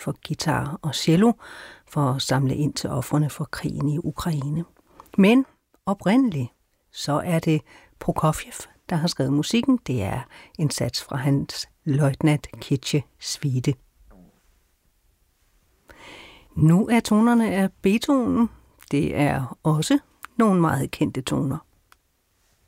for guitar og cello for at samle ind til ofrene for krigen i Ukraine. Men oprindeligt, så er det Prokofjev, der har skrevet musikken. Det er en sats fra hans Løjtnant Kitsche suite. Nu er tonerne af Beethoven. Det er også nogle meget kendte toner.